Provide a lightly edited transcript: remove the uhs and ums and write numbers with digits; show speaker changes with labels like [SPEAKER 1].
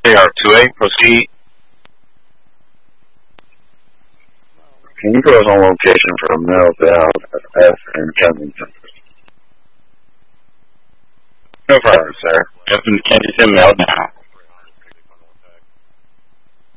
[SPEAKER 1] AR-2A, proceed.
[SPEAKER 2] Can you go on location for a male Dallas F in Kensington?
[SPEAKER 1] No problem, sir. Can you send mail now?